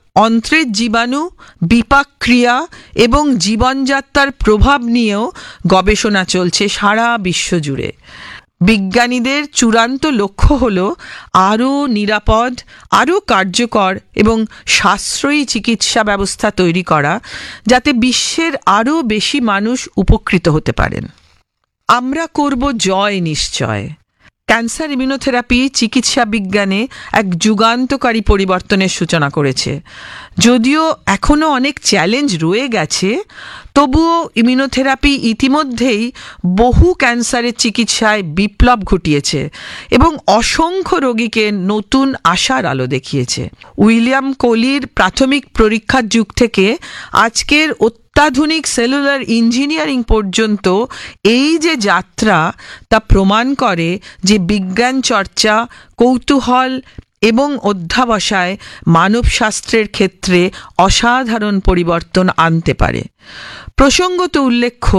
অন্ত্রের জীবাণু, বিপাক ক্রিয়া এবং জীবনযাত্রার প্রভাব নিয়েও গবেষণা চলছে সারা বিশ্ব জুড়ে। বিজ্ঞানীদের চূড়ান্ত লক্ষ্য হল আরও নিরাপদ, আরও কার্যকর এবং সাশ্রয়ী চিকিৎসা ব্যবস্থা তৈরি করা, যাতে বিশ্বের আরও বেশি মানুষ উপকৃত হতে পারেন। আমরা করব জয় নিশ্চয়। ক্যান্সার ইমিউনোথেরাপি চিকিৎসা বিজ্ঞানে এক যুগান্তকারী পরিবর্তনের সূচনা করেছে। যদিও এখনও অনেক চ্যালেঞ্জ রয়ে গেছে, তবুও ইমিউনোথেরাপি ইতিমধ্যেই বহু ক্যান্সারের চিকিৎসায় বিপ্লব ঘটিয়েছে এবং অসংখ্য রোগীকে নতুন আশার আলো দেখিয়েছে। উইলিয়াম কোলির প্রাথমিক পরীক্ষার যুগ থেকে আজকের অত্যাধুনিক সেলুলার ইঞ্জিনিয়ারিং পর্যন্ত এই যে যাত্রা, তা প্রমাণ করে যে বিজ্ঞান চর্চা, কৌতূহল এবং অধ্যাবসায় মানবশাস্ত্রের ক্ষেত্রে অসাধারণ পরিবর্তন আনতে পারে। প্রসঙ্গত উল্লেখ্য,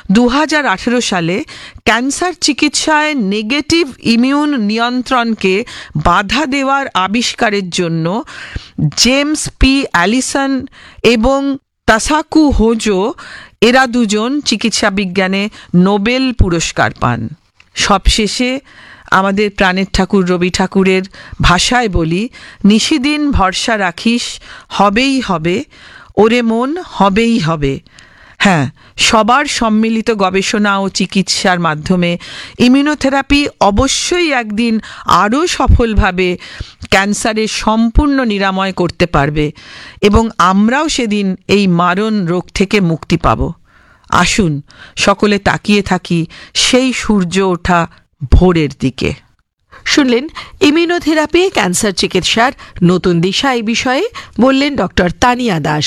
2018 সালে ক্যান্সার চিকিৎসায় নেগেটিভ ইমিউন নিয়ন্ত্রণকে বাধা দেওয়ার আবিষ্কারের জন্য জেমস পি অ্যালিসন এবং তাসাকু হোজো, এরা দুজন চিকিৎসা বিজ্ঞানে নোবেল পুরস্কার পান। সবশেষে আমাদের প্রাণের ঠাকুর রবি ঠাকুরের ভাষায় বলি, নিশিদিন ভরসা রাখিস, হবেই হবে, ওরে মন হবেই হবে। হ্যাঁ, সবার সম্মিলিত গবেষণা ও চিকিৎসার মাধ্যমে ইমিউনোথেরাপি অবশ্যই একদিন আরও সফলভাবে ক্যান্সারের সম্পূর্ণ নিরাময় করতে পারবে এবং আমরাও সেদিন এই মারণ রোগ থেকে মুক্তি পাব। আসুন সকলে তাকিয়ে থাকি সেই সূর্য ওঠা ভোরের দিকে। শুনলেন ইমিউনোথেরাপি ক্যান্সার চিকিৎসার নতুন দিশা, এই বিষয়ে বললেন ডক্টর তানিয়া দাস।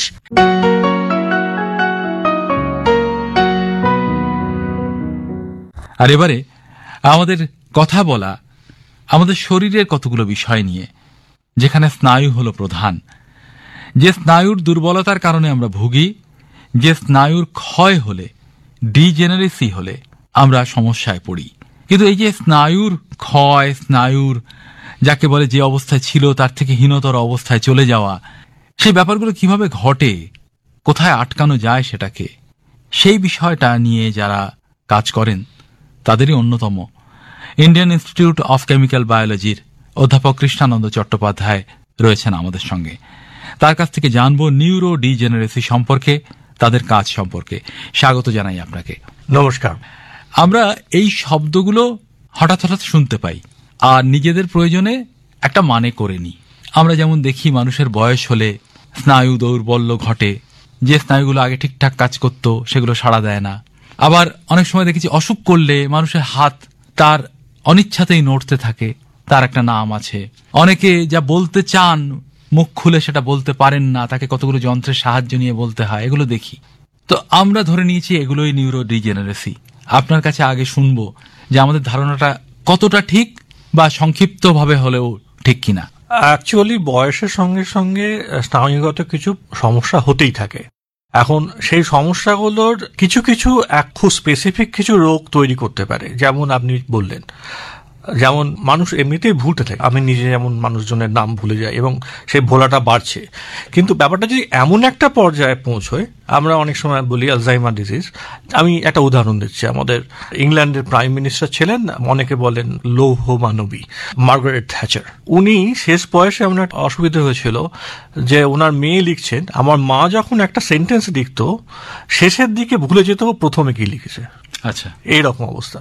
আর এবারে আমাদের কথা বলা আমাদের শরীরের কতগুলো বিষয় নিয়ে, যেখানে স্নায়ু হলো প্রধান। যে স্নায়ুর দুর্বলতার কারণে আমরা ভুগি, যে স্নায়ুর ক্ষয় হলে, ডিজেনারেসি হলে আমরা সমস্যায় পড়ি। কিন্তু এই যে স্নায়ুর ক্ষয়, স্নায়ুর যাকে বলে যে অবস্থায় ছিল তার থেকে হীনতর অবস্থায় চলে যাওয়া, সেই ব্যাপারগুলো কিভাবে ঘটে, কোথায় আটকানো যায় সেটাকে, সেই বিষয়টা নিয়ে যারা কাজ করেন তাদেরই অন্যতম ইন্ডিয়ান ইনস্টিটিউট অফ কেমিক্যাল বায়োলজির অধ্যাপক কৃষ্ণানন্দ চট্টোপাধ্যায় রয়েছেন আমাদের সঙ্গে। তার কাছ থেকে জানবো নিউরো ডিজেনারেসি সম্পর্কে, তাদের কাজ সম্পর্কে। স্বাগত জানাই আপনাকে। নমস্কার। আমরা এই শব্দগুলো হঠাৎ হঠাৎ শুনতে পাই আর নিজেদের প্রয়োজনে একটা মানে করে নিই। আমরা যেমন দেখি মানুষের বয়স হলে স্নায়ু দৌর্বল্য ঘটে, যে স্নায়ুগুলো আগে ঠিকঠাক কাজ করতো সেগুলো সাড়া দেয় না। আবার অনেক সময় দেখেছি অসুখ করলে মানুষের হাত তার অনিচ্ছাতেই নড়তে থাকে, তার একটা নাম আছে। অনেকে যা বলতে চান মুখ খুলে সেটা বলতে পারেন না, তাকে কতগুলো যন্ত্রের সাহায্য নিয়ে বলতে হয়, এগুলো দেখি। তো আমরা ধরে নিয়েছি এগুলোই নিউরো ডিজেনারেসি। আপনার কাছে আগে শুনবো যে আমাদের ধারণাটা কতটা ঠিক বা সংক্ষিপ্তভাবে হলেও ঠিক কিনা। অ্যাকচুয়ালি বয়সের সঙ্গে সঙ্গে স্নায়ুগত কিছু সমস্যা হতেই থাকে। এখন সেই সমস্যাগুলোর কিছু কিছু খুব স্পেসিফিক কিছু রোগ তৈরি করতে পারে। যেমন আপনি বললেন, যেমন মানুষ এমনিতেই ভুলতে থাকে। আমি নিজে যেমন মানুষজনের নাম ভুলে যাই এবং সেই ভোলাটা বাড়ছে। কিন্তু ব্যাপারটা যদি এমন একটা পর্যায়ে পৌঁছয়, আমরা অনেক সময় বলি আলজাইমার ডিজিজ। আমি একটা উদাহরণ দিচ্ছি। আমাদের ইংল্যান্ডের প্রাইম মিনিস্টার ছিলেন, অনেকে বলেন লৌহ মানবী, মার্গারেট থ্যাচার। উনি শেষ বয়সে এমন একটা অসুবিধা হয়েছিল যে ওনার মেয়ে লিখছেন, আমার মা যখন একটা সেন্টেন্স লিখত শেষের দিকে ভুলে যেত প্রথমে কি লিখেছে। আচ্ছা, এইরকম অবস্থা।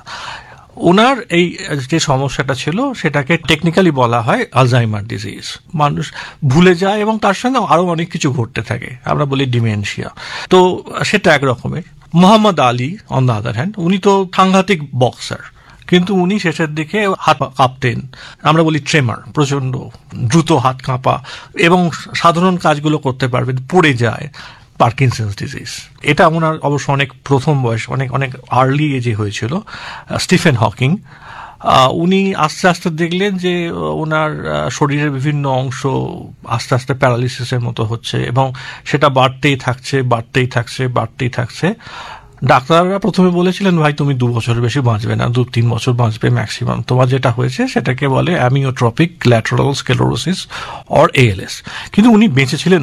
ওনার এই যে সমস্যাটা ছিল সেটাকে টেকনিক্যালি বলা হয় আলজাইমার ডিজিজ। মানুষ ভুলে যায় এবং তার সঙ্গে আরো অনেক কিছু ঘটতে থাকে, আমরা বলি ডিমেনশিয়া। তো সেটা একরকমের। Mohammad Ali on the other hand, উনি তো সাংঘাতিক বক্সার, কিন্তু উনি শেষের দিকে হাত কাঁপতেন, আমরা বলি ট্রেমার, প্রচন্ড দ্রুত হাত কাঁপা, এবং সাধারণ কাজগুলো করতে পারবে, পড়ে যায়। পার্কিনসন্স ডিজিজ, এটা ওনার অবশ্য অনেক প্রথম বয়স, অনেক অনেক আর্লি এজে হয়েছিল। স্টিফেন হকিং, উনি আস্তে আস্তে দেখলেন যে ওনার শরীরের বিভিন্ন অংশ আস্তে আস্তে প্যারালিসিসের মতো হচ্ছে এবং সেটা বাড়তেই থাকছে, বাড়তেই থাকছে, বাড়তেই থাকছে। ডাক্তাররা প্রথমে বলেছিলেন, ভাই তুমি 2 বছরের বেশি বাঁচবে না, 2-3 বছর বাঁচবে ম্যাক্সিমাম। তোমার যেটা হয়েছে সেটাকে বলে অ্যামিওট্রপিক ল্যাটারাল স্ক্লেরোসিস অর ALS। কিন্তু উনি বেঁচে ছিলেন